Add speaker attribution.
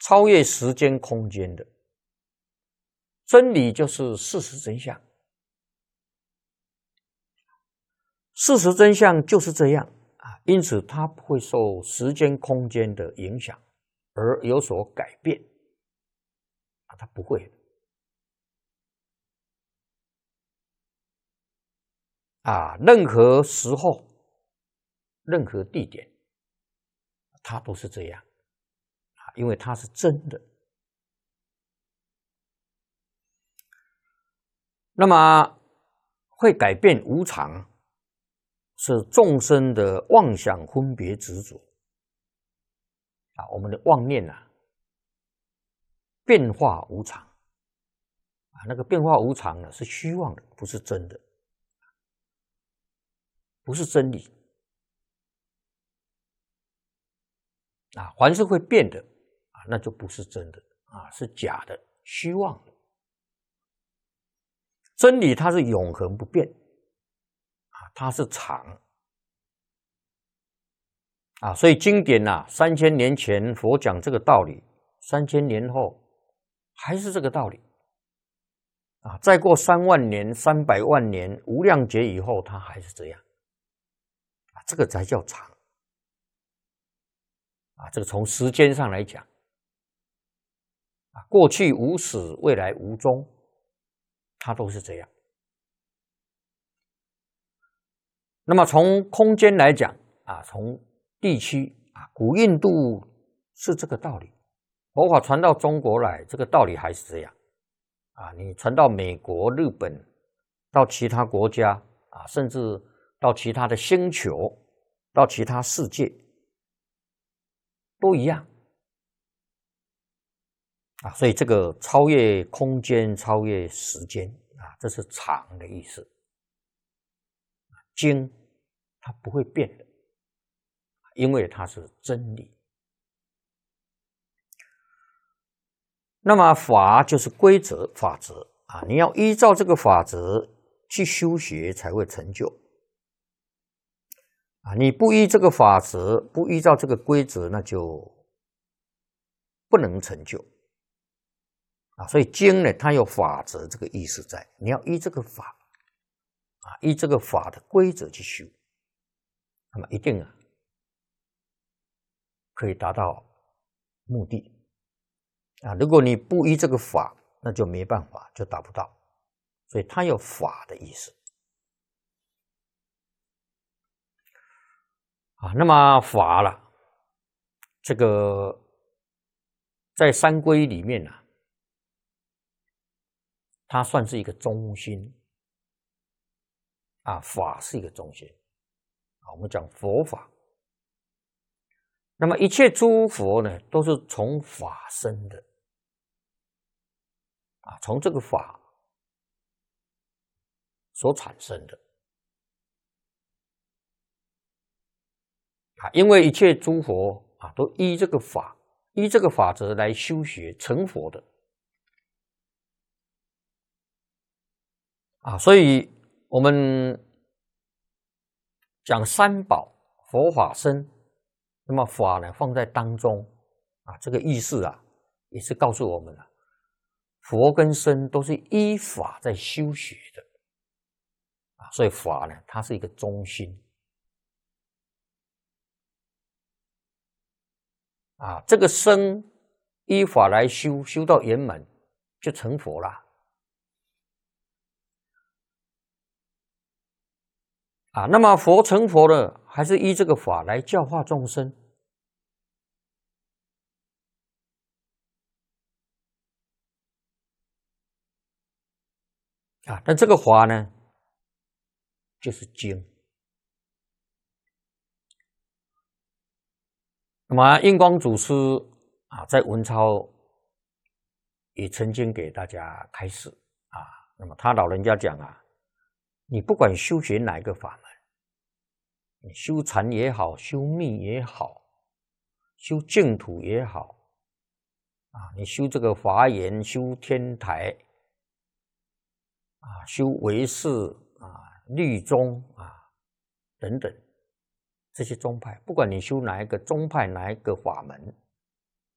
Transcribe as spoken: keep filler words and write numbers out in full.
Speaker 1: 超越时间空间的真理，就是事实真相。事实真相就是这样啊，因此它不会受时间空间的影响而有所改变啊，它不会啊，任何时候、任何地点，它都是这样啊，因为它是真的。那么会改变无常，是众生的妄想分别执着啊，我们的妄念啊，变化无常啊，那个变化无常呢，是虚妄的，不是真的，不是真理啊。凡是会变的啊，那就不是真的啊，是假的、虚妄的。真理它是永恒不变啊，它是常啊，所以经典啊，三千年前佛讲这个道理，三千年后还是这个道理啊。再过三万年、三百万年、无量劫以后，它还是这样啊，这个才叫常啊。这个从时间上来讲啊，过去无始，未来无终，它都是这样。那么从空间来讲啊，从地区啊，古印度是这个道理，佛法传到中国来，这个道理还是这样啊。你传到美国、日本，到其他国家啊，甚至到其他的星球，到其他世界，都一样啊。所以这个超越空间、超越时间啊，这是常的意思。经它不会变的，因为它是真理。那么法就是规则、法则啊，你要依照这个法则去修学才会成就啊。你不依这个法则，不依照这个规则，那就不能成就啊。所以经呢，它有法则这个意思在，你要依这个法啊，依这个法的规则去修，那么一定啊可以达到目的啊。如果你不依这个法，那就没办法，就达不到。所以它有法的意思啊。那么法了，这个在三归里面啊，它算是一个中心啊，法是一个中心啊。我们讲佛法，那么一切诸佛呢，都是从法生的啊，从这个法所产生的啊。因为一切诸佛啊，都依这个法，依这个法则来修学成佛的啊。所以我们讲三宝，佛法僧，那么法呢放在当中啊，这个意思啊，也是告诉我们了，佛跟僧都是依法在修学的啊。所以法呢，它是一个中心啊。这个僧依法来修，修到圆满就成佛了啊。那么佛成佛了，还是依这个法来教化众生啊。但这个法呢，就是经。那么印光祖师啊，在文钞也曾经给大家开示啊。那么他老人家讲啊，你不管修学哪一个法门，你修禅也好，修密也好，修净土也好啊，你修这个华严，修天台啊，修唯识啊、律宗啊等等这些宗派，不管你修哪一个宗派，哪一个法门